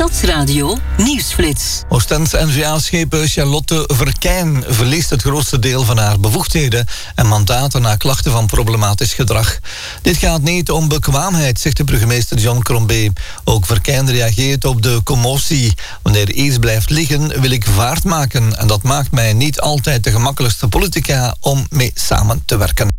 Stadsradio Nieuwsflits. Oostens N-VA-schepen Charlotte Verkijn verliest het grootste deel van haar bevoegdheden en mandaten na klachten van problematisch gedrag. Dit gaat niet om bekwaamheid, zegt de burgemeester John Crombé. Ook Verkijn reageert op de commotie. Wanneer iets blijft liggen, wil ik vaart maken en dat maakt mij niet altijd de gemakkelijkste politica om mee samen te werken.